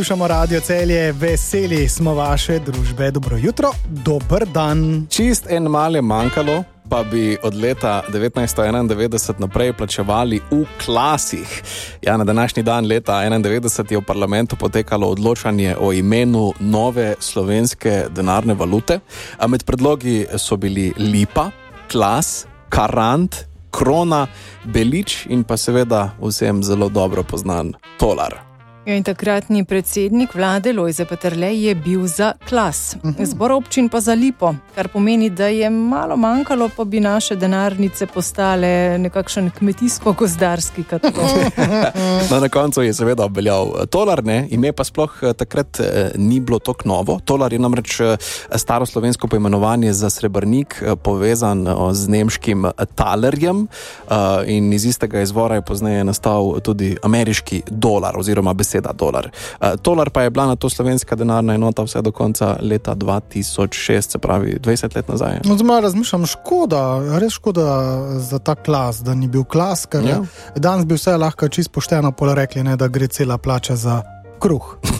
Slušamo Radio Celje, veseli smo vaše družbe. Dobro jutro, dober dan. Čist en mal je manjkalo, pa bi od leta 1991 naprej plačevali v klasih. Ja, na današnji dan leta 1991 je v parlamentu potekalo odločanje o imenu nove slovenske denarne valute. A med predlogi so bili lipa, klas, karant, krona, belič in pa seveda vsem zelo dobro poznan tolar. In takratni predsednik vlade Lojze Peterle je bil za klas, zbor občin pa za lipo, kar pomeni, da je malo manjkalo, pa bi naše denarnice postale nekakšen kmetijsko-gozdarski katalog. No, na koncu je seveda obveljal tolar, ne? Ime pa sploh takrat ni bilo tako novo. Tolar je namreč staro slovensko poimenovanje za srebrnik, povezan z nemškim talerjem, in iz istega izvora je pozneje nastal tudi ameriški dolar oziroma beseda dolar. Tolar pa je bila na to slovenska denarna enota vse do konca leta 2006, se pravi 20 let nazaj. No, zdaj razmišljam, res škoda za ta klas, da ni bil klas, ker danes bi vse lahko čisto pošteno pol rekli, ne, da gre cela plača za kruh.